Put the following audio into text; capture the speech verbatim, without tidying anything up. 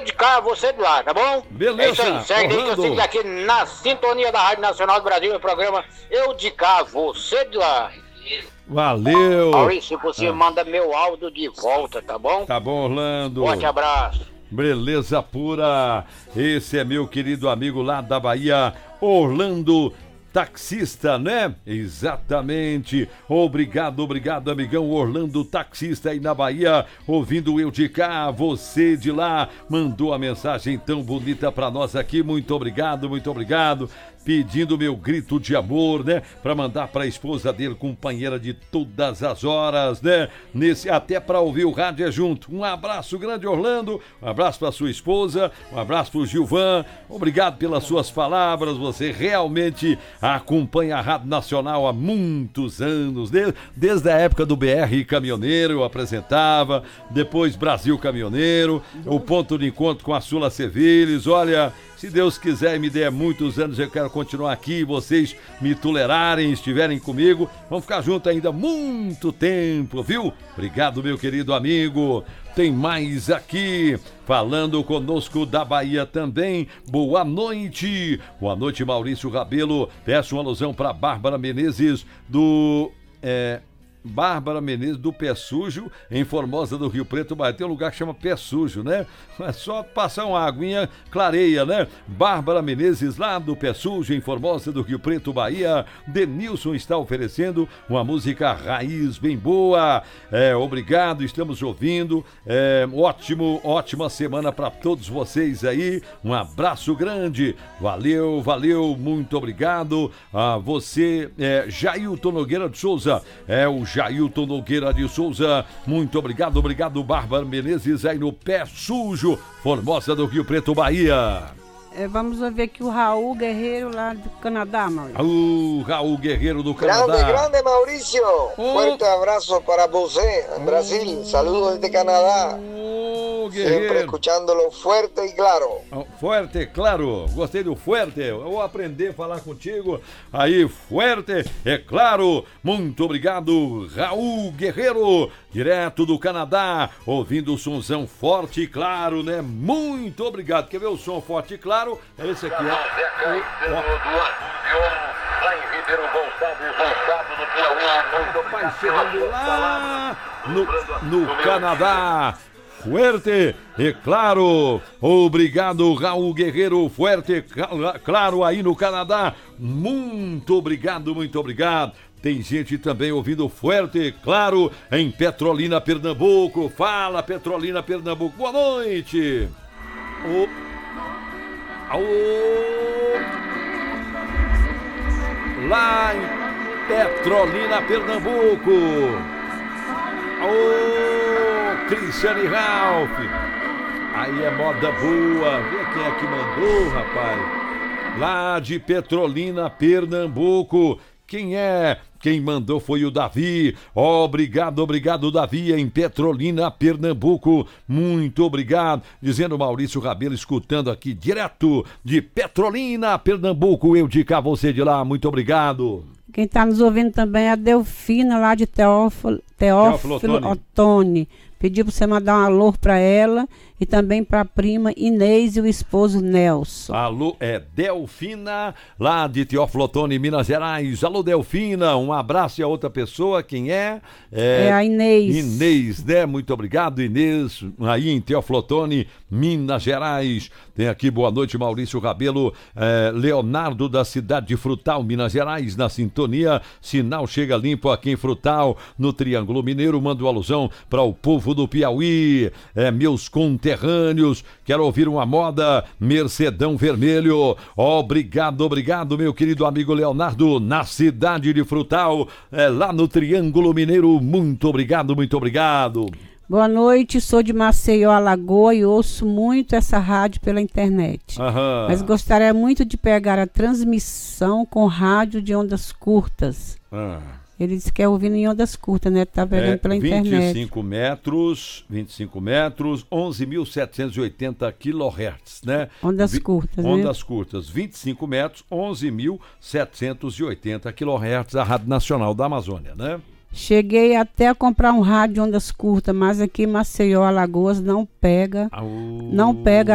de cá, você de lá, tá bom? Beleza, é isso aí, segue aí que eu sigo aqui na sintonia da Rádio Nacional do Brasil, meu programa Eu de Cá, você de lá. Valeu! Maurício, se você ah. manda meu áudio de volta, tá bom? Tá bom, Orlando. Forte abraço. Beleza pura. Esse é meu querido amigo lá da Bahia, Orlando Taxista, né? Exatamente. Obrigado, obrigado, amigão Orlando Taxista aí na Bahia, ouvindo Eu de Cá, você de lá, mandou a mensagem tão bonita pra nós aqui. Muito obrigado, muito obrigado. Pedindo meu grito de amor, né? Pra mandar pra esposa dele, companheira de todas as horas, né? Nesse, até pra ouvir o rádio é junto. Um abraço grande, Orlando. Um abraço pra sua esposa. Um abraço pro Gilvan. Obrigado pelas suas palavras. Você realmente acompanha a Rádio Nacional há muitos anos. Desde, desde a época do B R Caminhoneiro, eu apresentava. Depois Brasil Caminhoneiro. O ponto de encontro com a Sula Seviles. Olha... Se Deus quiser e me der muitos anos, eu quero continuar aqui, vocês me tolerarem, estiverem comigo. Vamos ficar juntos ainda muito tempo, viu? Obrigado, meu querido amigo. Tem mais aqui, falando conosco da Bahia também. Boa noite. Boa noite, Maurício Rabelo. Peço uma alusão para Bárbara Menezes do... É... Bárbara Menezes do Pé Sujo, em Formosa do Rio Preto, Bahia. Tem um lugar que chama Pé Sujo, né? É só passar uma aguinha, clareia, né? Bárbara Menezes lá do Pé Sujo, em Formosa do Rio Preto, Bahia. Denilson está oferecendo uma música raiz bem boa. É, obrigado, estamos ouvindo. É, ótimo, ótima semana para todos vocês aí. Um abraço grande. Valeu, valeu, muito obrigado. A você, é, Jailton Nogueira de Souza. É o Jailton Nogueira de Souza, muito obrigado, obrigado, Bárbara Menezes, aí no Pé Sujo, Formosa do Rio Preto, Bahia. É, vamos ouvir aqui o Raul Guerreiro lá do Canadá, Maurício. O Raul Guerreiro do Canadá. Grande, grande, Maurício. Oh. Fuerte abraço para você, en Brasil. Oh. Saludos desde Canadá. Oh, Guerreiro. Sempre escuchándolo fuerte e claro. Fuerte, claro. Gostei do fuerte. Eu vou aprender a falar contigo. Aí, fuerte, é claro. Muito obrigado, Raul Guerreiro, direto do Canadá, ouvindo o somzão forte e claro, né? Muito obrigado. Quer ver o som forte e claro? É esse aqui, ó. O pai chegando lá no, no Canadá. Fuerte e claro, obrigado Raul Guerreiro, fuerte, claro aí no Canadá, muito obrigado, muito obrigado. Tem gente também ouvindo fuerte, claro, em Petrolina, Pernambuco. Fala, Petrolina, Pernambuco, boa noite. Oh. Oh. Lá em Petrolina, Pernambuco. Ô, Cristiane Ralph, aí é moda boa. Vê quem é que mandou, rapaz. Lá de Petrolina, Pernambuco. Quem é? Quem mandou foi o Davi. Obrigado, obrigado, Davi, em Petrolina, Pernambuco. Muito obrigado. Dizendo Maurício Rabelo, escutando aqui direto de Petrolina, Pernambuco. Eu de cá, você de lá. Muito obrigado. Quem está nos ouvindo também é a Delfina, lá de Teófilo, Teófilo, Teófilo Otoni. Pediu para você mandar um alô para ela e também para a prima Inês e o esposo Nelson. Alô, é Delfina, lá de Teófilo Otoni, Minas Gerais. Alô, Delfina, um abraço. E a outra pessoa, quem é? É, é a Inês. Inês, né? Muito obrigado, Inês, aí em Teófilo Otoni, Minas Gerais. Tem aqui, boa noite, Maurício Rabelo, é, Leonardo da cidade de Frutal, Minas Gerais, na sintonia. Sinal chega limpo aqui em Frutal, no Triângulo Mineiro. Mando alusão para o povo do Piauí, é, meus conterrâneos. Quero ouvir uma moda, Mercedão Vermelho. Obrigado, obrigado, meu querido amigo Leonardo, na cidade de Frutal, é, lá no Triângulo Mineiro. Muito obrigado, muito obrigado. Boa noite, sou de Maceió, Alagoa, e ouço muito essa rádio pela internet. Aham. Mas gostaria muito de pegar a transmissão com rádio de ondas curtas. Ah. Ele disse que é ouvindo em ondas curtas, né? Tá pegando é, pela internet. vinte e cinco metros, vinte e cinco metros, onze mil setecentos e oitenta quilohertz, né? Ondas Vi, curtas, Ondas né? curtas, vinte e cinco metros, onze mil setecentos e oitenta quilohertz, a Rádio Nacional da Amazônia, né? Cheguei até a comprar um rádio de ondas curtas, mas aqui em Maceió, Alagoas, não pega, Au... não pega